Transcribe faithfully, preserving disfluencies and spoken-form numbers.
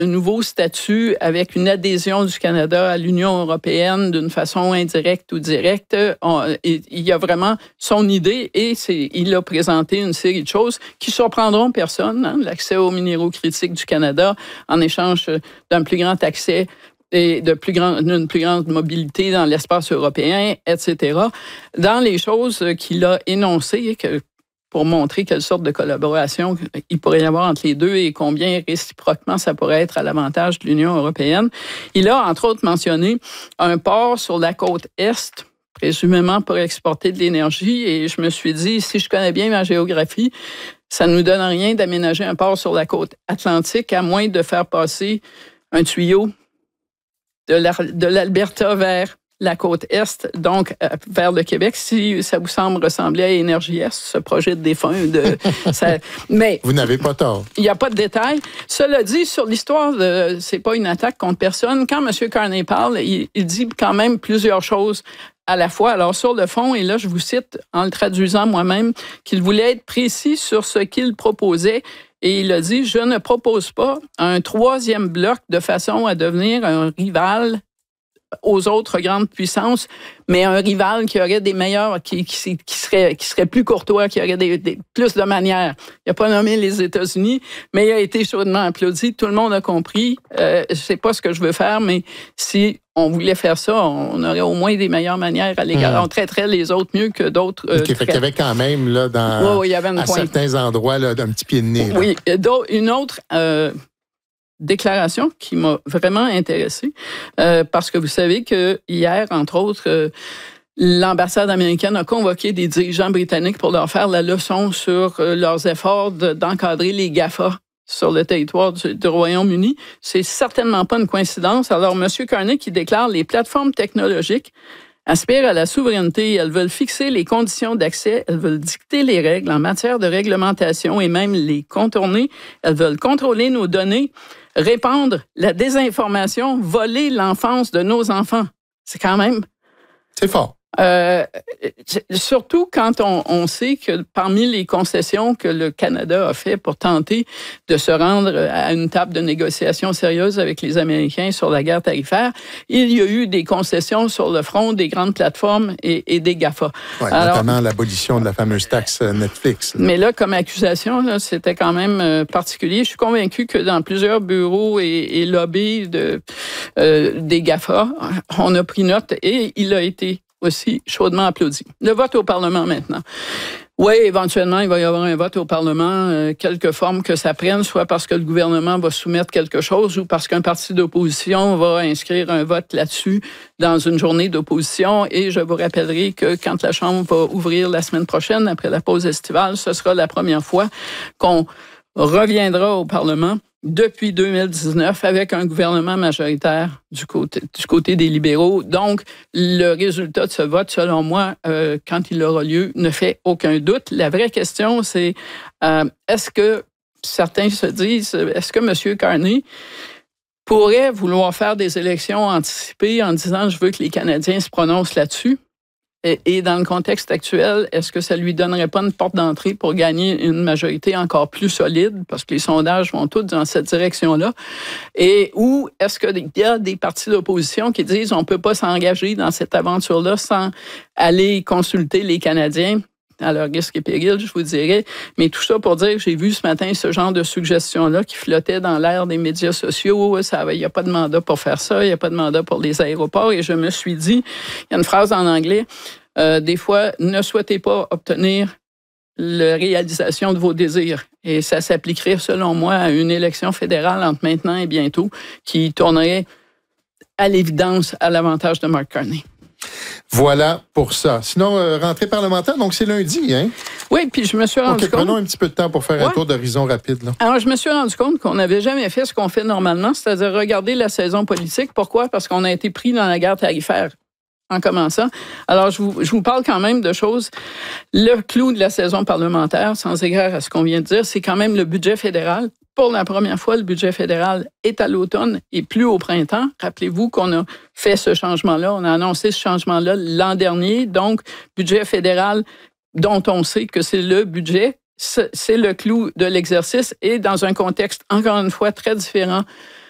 un nouveau statut avec une adhésion du Canada à l'Union européenne d'une façon indirecte ou directe. On, il y a vraiment son idée et c'est, il a présenté une série de choses qui surprendront personne. Hein, l'accès aux minéraux critiques du Canada en échange d'un plus grand accès et de plus grand, d'une plus grande mobilité dans l'espace européen, et cetera. Dans les choses qu'il a énoncées, que pour montrer quelle sorte de collaboration il pourrait y avoir entre les deux et combien réciproquement ça pourrait être à l'avantage de l'Union européenne. Il a, entre autres, mentionné un port sur la côte Est, présumément pour exporter de l'énergie, et je me suis dit, si je connais bien ma géographie, ça ne nous donne rien d'aménager un port sur la côte Atlantique, à moins de faire passer un tuyau de, la, de l'Alberta vers la côte Est, donc euh, vers le Québec, si ça vous semble ressembler à Énergie Est, ce projet de défunt. De, ça, mais vous n'avez pas tort. Il n'y a pas de détails. Cela dit, sur l'histoire, de, c'est pas une attaque contre personne. Quand M. Carney parle, il, il dit quand même plusieurs choses à la fois. Alors, sur le fond, et là, je vous cite en le traduisant moi-même, qu'il voulait être précis sur ce qu'il proposait. Et il a dit, je ne propose pas un troisième bloc de façon à devenir un rival aux autres grandes puissances, mais un rival qui aurait des meilleurs, qui, qui, qui, serait, qui serait plus courtois, qui aurait des, des, plus de manières. Il n'a pas nommé les États-Unis, mais il a été chaudement applaudi. Tout le monde a compris. Euh, je ne sais pas ce que je veux faire, mais si on voulait faire ça, on aurait au moins des meilleures manières à l'égard. Mmh. On traiterait les autres mieux que d'autres. Euh, okay, fait qu'il y avait quand même, là, dans, oui, il y avait une à pointe. certains endroits, là, d'un petit pied de nez. Là. Oui, une autre... Euh, déclaration qui m'a vraiment intéressée, euh, parce que vous savez que hier, entre autres, euh, l'ambassade américaine a convoqué des dirigeants britanniques pour leur faire la leçon sur euh, leurs efforts de, d'encadrer les GAFA sur le territoire du, du Royaume-Uni. C'est certainement pas une coïncidence. Alors, M. Carney qui déclare les plateformes technologiques aspirent à la souveraineté, elles veulent fixer les conditions d'accès, elles veulent dicter les règles en matière de réglementation et même les contourner, elles veulent contrôler nos données, répandre la désinformation, voler l'enfance de nos enfants. C'est quand même... C'est fort. Euh, surtout quand on, on sait que parmi les concessions que le Canada a fait pour tenter de se rendre à une table de négociation sérieuse avec les Américains sur la guerre tarifaire, il y a eu des concessions sur le front des grandes plateformes et, et des GAFA. Ouais, Alors, notamment l'abolition de la fameuse taxe Netflix. Là. Mais là, comme accusation, là, c'était quand même particulier. Je suis convaincu que dans plusieurs bureaux et, et lobbies de, euh, des GAFA, on a pris note et il a été aussi chaudement applaudi. Le vote au Parlement maintenant. Oui, éventuellement, il va y avoir un vote au Parlement, euh, quelque forme que ça prenne, soit parce que le gouvernement va soumettre quelque chose ou parce qu'un parti d'opposition va inscrire un vote là-dessus dans une journée d'opposition. Et je vous rappellerai que quand la Chambre va ouvrir la semaine prochaine, après la pause estivale, ce sera la première fois qu'on reviendra au Parlement depuis deux mille dix-neuf avec un gouvernement majoritaire du côté, du côté des libéraux. Donc, le résultat de ce vote, selon moi, euh, quand il aura lieu, ne fait aucun doute. La vraie question, c'est euh, est-ce que certains se disent, est-ce que M. Carney pourrait vouloir faire des élections anticipées en disant « je veux que les Canadiens se prononcent là-dessus ». Et, et dans le contexte actuel, est-ce que ça lui donnerait pas une porte d'entrée pour gagner une majorité encore plus solide, parce que les sondages vont tous dans cette direction-là? Et ou est-ce qu'il y a des partis d'opposition qui disent on peut pas s'engager dans cette aventure-là sans aller consulter les Canadiens? À leur risque et péril, je vous dirais. Mais tout ça pour dire que j'ai vu ce matin ce genre de suggestions-là qui flottaient dans l'air des médias sociaux. Il n'y a pas de mandat pour faire ça, il n'y a pas de mandat pour les aéroports. Et je me suis dit, il y a une phrase en anglais, euh, des fois, ne souhaitez pas obtenir la réalisation de vos désirs. Et ça s'appliquerait, selon moi, à une élection fédérale entre maintenant et bientôt qui tournerait à l'évidence à l'avantage de Mark Carney. Voilà pour ça. Sinon, euh, rentrée parlementaire, donc c'est lundi, hein? Oui, puis je me suis rendu okay, compte... Prenons un petit peu de temps pour faire ouais. un tour d'horizon rapide. Là. Alors, je me suis rendu compte qu'on n'avait jamais fait ce qu'on fait normalement, c'est-à-dire regarder la saison politique. Pourquoi? Parce qu'on a été pris dans la guerre tarifaire en commençant. Alors, je vous, je vous parle quand même de choses. Le clou de la saison parlementaire, sans égard à ce qu'on vient de dire, c'est quand même le budget fédéral. Pour la première fois, le budget fédéral est à l'automne et plus au printemps. Rappelez-vous qu'on a fait ce changement-là. On a annoncé ce changement-là l'an dernier. Donc, budget fédéral dont on sait que c'est le budget, c'est le clou de l'exercice et dans un contexte, encore une fois, très différent